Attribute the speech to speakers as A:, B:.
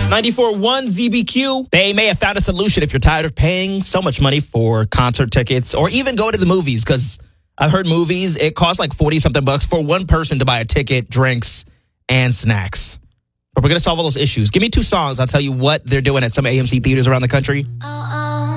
A: 94.1 ZBQ. They may have found a solution if you're tired of paying so much money for concert tickets or even go to the movies, because I've heard movies, it costs like 40-something bucks for one person to buy a ticket, drinks, and snacks. But we're going to solve all those issues. Give me 2 songs. I'll tell you what they're doing at some AMC theaters around the country.